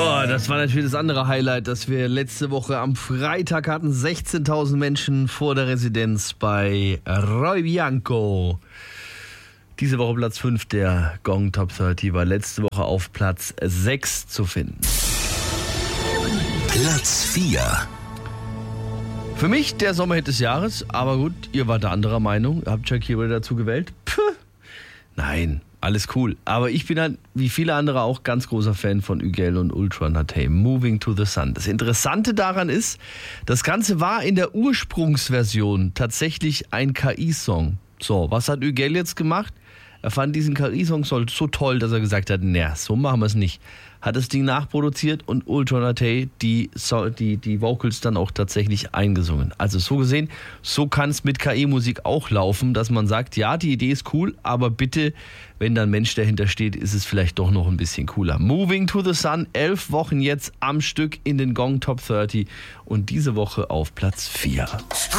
Oh, das war natürlich das andere Highlight, das wir letzte Woche am Freitag hatten. 16.000 Menschen vor der Residenz bei Roy Bianco. Diese Woche Platz 5 der Gong Top 30 war letzte Woche auf Platz 6 zu finden. Platz 4. Für mich der Sommerhit des Jahres, aber gut, ihr wart da anderer Meinung. Habt Shakira dazu gewählt? Puh. Nein, alles cool. Aber ich bin halt, wie viele andere auch, ganz großer Fan von Ügel und Ultra Naté. Moving to the Sun. Das Interessante daran ist, das Ganze war in der Ursprungsversion tatsächlich ein KI-Song. So, was hat Ügel jetzt gemacht? Er fand diesen KI-Song so toll, dass er gesagt hat, naja, so machen wir es nicht. Hat das Ding nachproduziert und Ultra Naté die Vocals dann auch tatsächlich eingesungen. Also so gesehen, so kann es mit KI-Musik auch laufen, dass man sagt, ja, die Idee ist cool, aber bitte, wenn da ein Mensch dahinter steht, ist es vielleicht doch noch ein bisschen cooler. Moving to the Sun, 11 Wochen jetzt am Stück in den Gong Top 30 und diese Woche auf Platz 4.